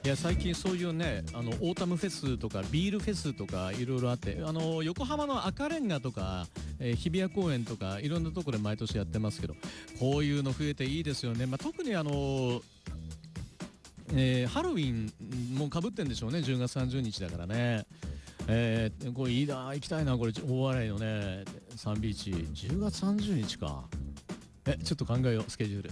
いや最近そういうねオータムフェスとかビールフェスとかいろいろあって、横浜の赤レンガとか、日比谷公園とかいろんなところで毎年やってますけど、こういうの増えていいですよね。特にハロウィンもかぶってんでしょうね。10月30日だからね。これいいな、行きたいな。これ大笑いのねサンビーチ10月30日か。ちょっと考えようスケジュール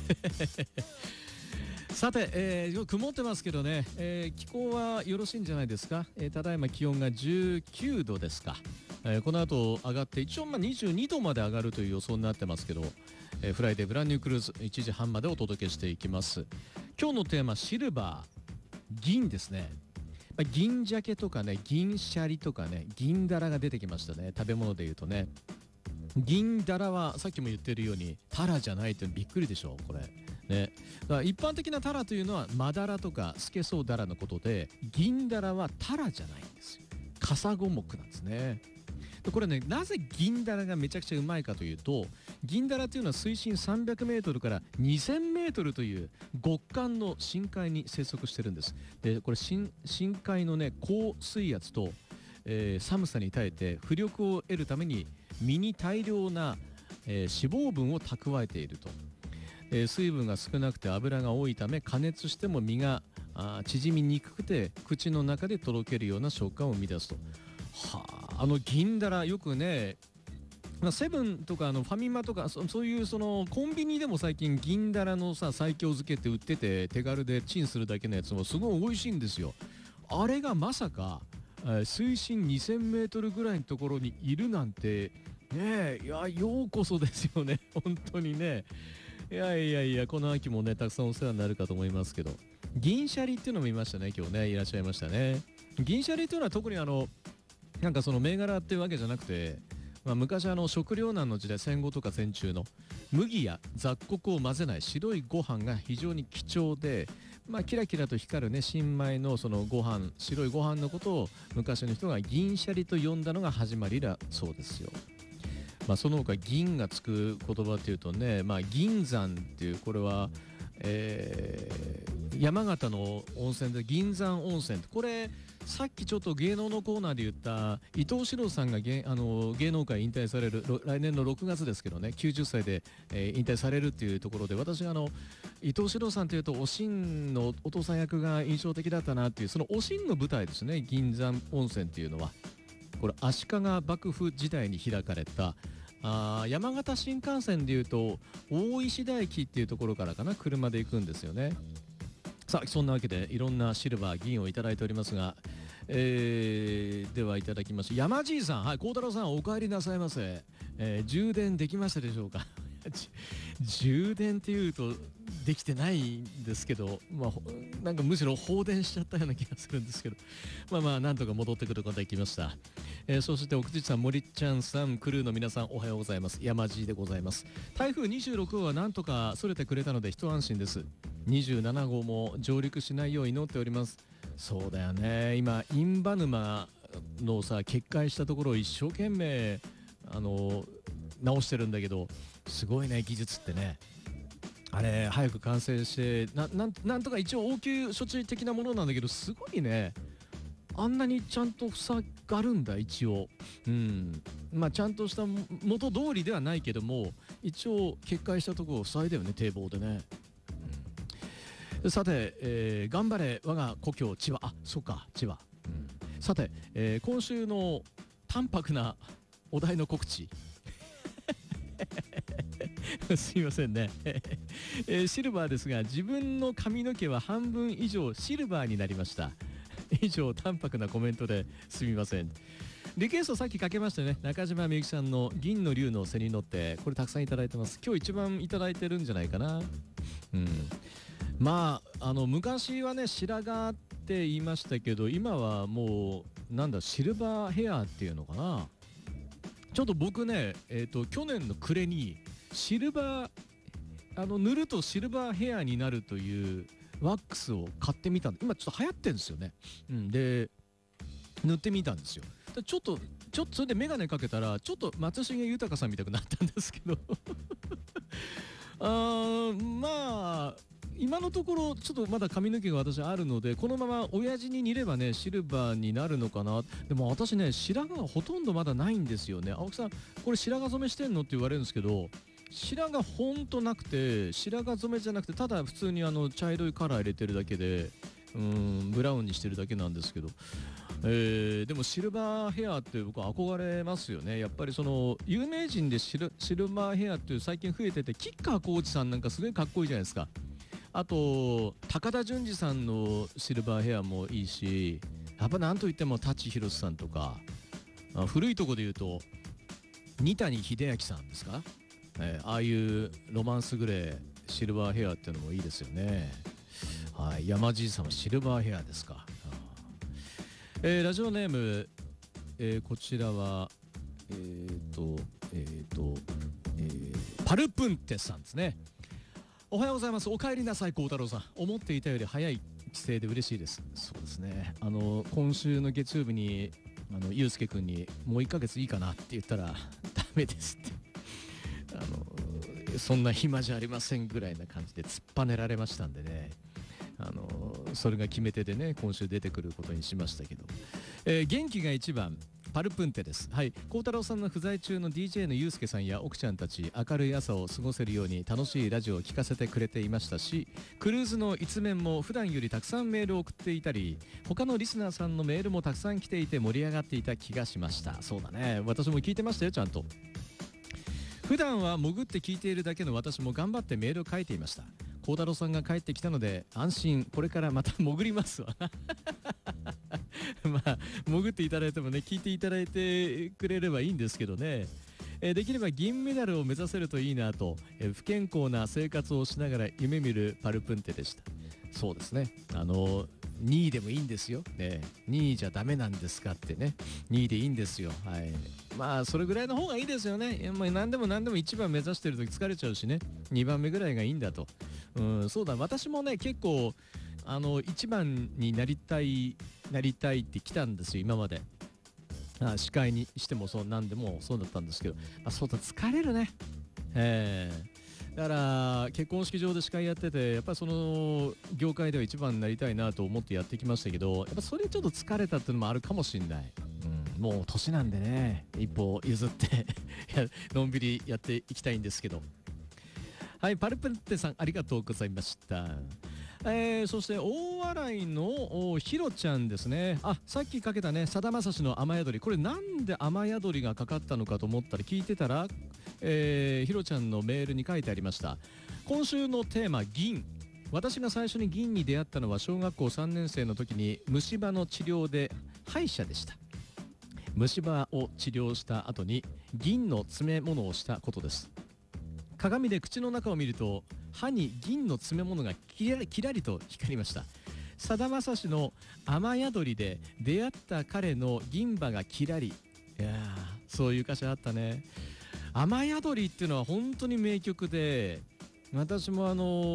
さて、曇ってますけどね、気候はよろしいんじゃないですか。ただいま気温が19度ですか。この後上がって一応22度まで上がるという予想になってますけど、フライデーブランニュークルーズ1時半までお届けしていきます。今日のテーマシルバー、銀ですね。銀鮭とかね、銀シャリとかね、銀だらが出てきましたね。食べ物でいうとね、銀だらはさっきも言ってるようにタラじゃないってびっくりでしょこれね。だから一般的なタラというのはマダラとかスケソウダラのことで、銀だらはタラじゃないんですよ。カサゴ目なんですね。でこれね、なぜ銀だらがめちゃくちゃうまいかというと、銀だらというのは水深300メートルから2000メートルという極寒の深海に生息してるんです。でこれ深海のね高水圧と、寒さに耐えて浮力を得るために身に大量な、脂肪分を蓄えていると。水分が少なくて油が多いため加熱しても身が縮みにくくて口の中でとろけるような食感を生み出すと。銀だらよくね、セブンとかファミマとかそういうそのコンビニでも最近銀だらの西京漬けって売ってて、手軽でチンするだけのやつもすごい美味しいんですよ。あれがまさか水深2000メートルぐらいのところにいるなんてね。いやようこそですよね本当にね。いやこの秋もねたくさんお世話になるかと思いますけど、銀シャリっていうのもいましたね。今日ねいらっしゃいましたね。銀シャリっていうのは特になんかその銘柄っていうわけじゃなくて、昔食糧難の時代、戦後とか戦中の麦や雑穀を混ぜない白いご飯が非常に貴重で、キラキラと光るね新米のそのご飯、白いご飯のことを昔の人が銀シャリと呼んだのが始まりだそうですよ。その他銀がつく言葉っていうとね、銀山っていう、これは、山形の温泉で銀山温泉って、これさっきちょっと芸能のコーナーで言った伊藤四郎さんが芸能界引退される来年の6月ですけどね、90歳で、引退されるっていうところで、私が伊藤四郎さんというとおしんのお父さん役が印象的だったなっていう、そのおしんの舞台ですね、銀山温泉っていうのは。これ足利幕府時代に開かれた山形新幹線でいうと大石田駅っていうところからかな、車で行くんですよね。さあそんなわけでいろんなシルバー銀をいただいておりますが、ではいただきます。山爺さん、はい、孝太郎さんお帰りなさいませ。充電できましたでしょうか充電っていうとできてないんですけど、なんかむしろ放電しちゃったような気がするんですけど、なんとか戻ってくることができました。そして奥地さん、森ちゃんさん、クルーの皆さんおはようございます。山地でございます。台風26号はなんとかそれてくれたので一安心です。27号も上陸しないよう祈っております。そうだよね、今印旛沼の決壊したところを一生懸命直してるんだけど、すごいね技術ってね。あれ早く完成してなんとか一応応急処置的なものなんだけど、すごいね、あんなにちゃんと塞がるんだ一応。ちゃんとした元通りではないけども、一応決壊したところを塞いだよね、堤防でね。さて、頑張れ我が故郷千葉。そうか千葉。さて、今週の淡白なお題の告知すいませんねシルバーですが、自分の髪の毛は半分以上シルバーになりました。以上淡白なコメントですみません。リクエストさっきかけましたね、中島みゆきさんの銀の竜の背に乗って、これたくさんいただいてます。今日一番いただいてるんじゃないかな。昔はね白髪って言いましたけど、今はもうシルバーヘアっていうのかな。ちょっと僕ね、去年の暮れにシルバー塗るとシルバーヘアになるというワックスを買ってみたんで、今ちょっと流行ってるんですよね。で塗ってみたんですよ。でちょっとそれで眼鏡かけたらちょっと松重豊さんみたくなったんですけど今のところちょっとまだ髪の毛が私あるので、このまま親父に似ればねシルバーになるのかな。でも私ね白髪がほとんどまだないんですよね。青木さんこれ白髪染めしてんのって言われるんですけど、白髪ほんとなくて、白髪染めじゃなくてただ普通に茶色いカラー入れてるだけで、ブラウンにしてるだけなんですけど、でもシルバーヘアって僕憧れますよね。やっぱりその有名人でシルバーヘアっていう最近増えてて、吉川晃司さんなんかすごいかっこいいじゃないですか。あと高田純次さんのシルバーヘアもいいし、やっぱなんといっても舘ひろしさんとか、古いとこで言うと二谷秀明さんですか、ああいうロマンスグレーシルバーヘアっていうのもいいですよね。はい、山爺さんはシルバーヘアですか。ラジオネーム、こちらはパルプンテさんですね。おはようございます。お帰りなさい幸太郎さん。思っていたより早い帰省で嬉しいです。そうですね、今週の月曜日にゆうすけくんにもう1ヶ月いいかなって言ったらダメですってそんな暇じゃありませんぐらいな感じで突っぱねられましたんでね、それが決め手でね今週出てくることにしましたけど、元気が一番パルプンテです。はい、幸太郎さんの不在中の DJ のゆうすけさんや奥ちゃんたち、明るい朝を過ごせるように楽しいラジオを聞かせてくれていましたし、クルーズの一面も普段よりたくさんメールを送っていたり、他のリスナーさんのメールもたくさん来ていて盛り上がっていた気がしました。そうだね、私も聞いてましたよちゃんと。普段は潜って聞いているだけの私も頑張ってメールを書いていました。幸太郎さんが帰ってきたので安心、これからまた潜りますわまあ潜っていただいてもね、聞いていただいてくれればいいんですけどね。できれば銀メダルを目指せるといいなと、不健康な生活をしながら夢見るパルプンテでした。そうですね、2位でもいいんですよ、ね、2位じゃダメなんですかってね、2位でいいんですよ。はい、まあそれぐらいの方がいいですよね。何でも1番目指してる時疲れちゃうしね、2番目ぐらいがいいんだと。そうだ、私もね結構1番になりたいって来たんですよ今まで。司会にしてもそう何でもそうだったんですけど、そうだ疲れるね。だから結婚式場で司会やってて、やっぱりその業界では一番になりたいなと思ってやってきましたけど、やっぱそれちょっと疲れたっていうのもあるかもしれない。もう年なんでね、一歩譲ってのんびりやっていきたいんですけど。はい、パルプンテさんありがとうございました。そして大洗のひろちゃんですね。さっきかけたね、さだまさしの雨宿り、これなんで雨宿りがかかったのかと思ったら聞いてたら、ひろちゃんのメールに書いてありました。今週のテーマ銀。私が最初に銀に出会ったのは小学校3年生の時に虫歯の治療で歯医者でした。虫歯を治療した後に銀の詰め物をしたことです。鏡で口の中を見ると歯に銀の詰め物がキラリと光りました。さだまさしの雨宿りで出会った彼の銀歯がキラリ。いやそういう歌詞あったね。雨宿りっていうのは本当に名曲で、私も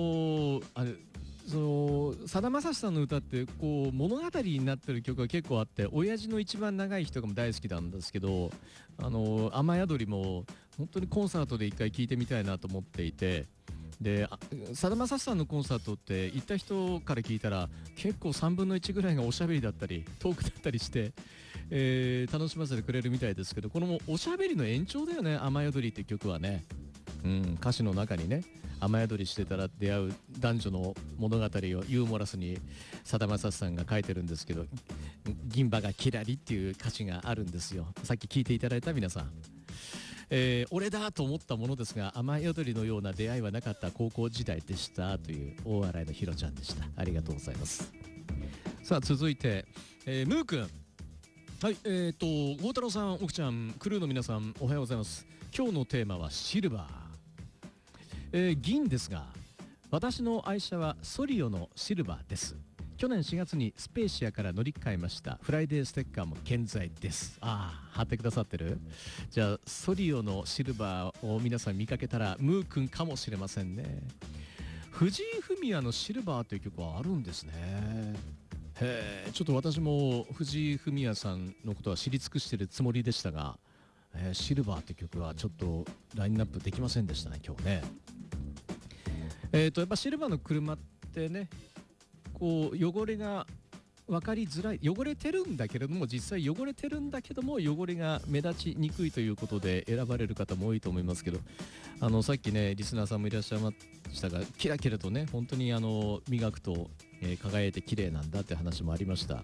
さだまさしさんの歌ってこう物語になってる曲が結構あって、親父の一番長い日とかも大好きなんですけど、雨宿りも本当にコンサートで一回聴いてみたいなと思っていて、でさだまさしさんのコンサートって行った人から聞いたら結構3分の1ぐらいがおしゃべりだったりトークだったりして、楽しませてくれるみたいですけど、このおしゃべりの延長だよね、雨宿りって曲はね。歌詞の中にね、雨宿りしてたら出会う男女の物語をユーモラスにさだまさしさんが書いてるんですけど、銀歯がキラリっていう歌詞があるんですよ。さっき聞いていただいた皆さん、俺だと思ったものですが、雨宿りのような出会いはなかった高校時代でしたという大洗のひろちゃんでした。ありがとうございます。さあ続いて、ムーくん。はい、豪太郎さん、奥ちゃん、クルーの皆さんおはようございます。今日のテーマはシルバー、銀ですが、私の愛車はソリオのシルバーです。去年4月にスペーシアから乗り換えました。フライデーステッカーも健在です。貼ってくださってる。じゃあソリオのシルバーを皆さん見かけたらムー君かもしれませんね。藤井フミヤのシルバーという曲はあるんですね。ちょっと私も藤井フミヤさんのことは知り尽くしているつもりでしたが、シルバーという曲はちょっとラインナップできませんでしたね今日ね。 やっぱシルバーの車ってね、こう汚れが分かりづらい、汚れてるんだけれども、実際汚れてるんだけども汚れが目立ちにくいということで選ばれる方も多いと思いますけど、さっきねリスナーさんもいらっしゃいましたが、キラキラとね本当に磨くと、輝いて綺麗なんだって話もありました。はい、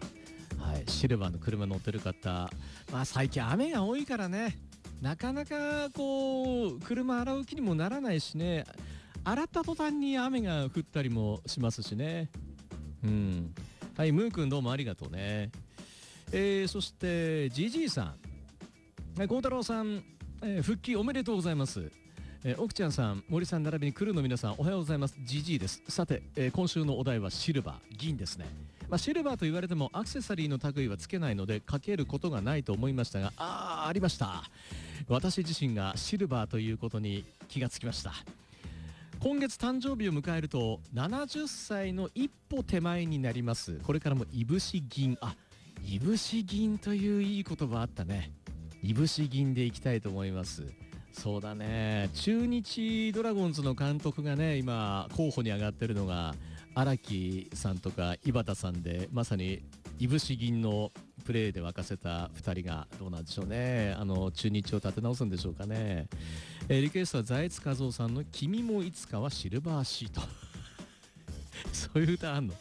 シルバーの車乗ってる方、最近雨が多いからね、なかなかこう車洗う気にもならないしね、洗った途端に雨が降ったりもしますしね。はい、ムー君どうもありがとうね。そしてジジイさん、孝太郎さん、復帰おめでとうございます。奥ちゃんさん、森さん並びにクルーの皆さんおはようございます。ジジイです。さて、今週のお題はシルバー、銀ですね。シルバーと言われてもアクセサリーの類はつけないのでかけることがないと思いましたが、ありました。私自身がシルバーということに気がつきました。今月誕生日を迎えると70歳の一歩手前になります。これからもいぶし銀、いぶし銀といういい言葉あったね。いぶし銀でいきたいと思います。そうだね、中日ドラゴンズの監督がね今候補に上がってるのが荒木さんとか井端さんで、まさにいぶし銀のプレーで沸かせた2人がどうなんでしょうね。中日を立て直すんでしょうかね。リクエストは財津和夫さんの君もいつかはシルバーシートそういう歌あんの。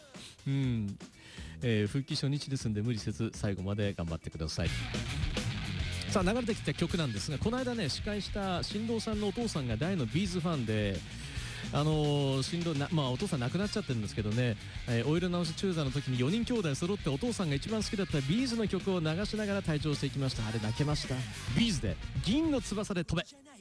復帰初日ですんで無理せず最後まで頑張ってください。さあ流れてきた曲なんですが、この間ね司会した新藤さんのお父さんが大のビーズファンで、新藤お父さん亡くなっちゃってるんですけどね、オイル直し中座の時に4人兄弟揃ってお父さんが一番好きだったビーズの曲を流しながら退場していきました。あれ泣けました。ビーズで銀の翼で飛べ。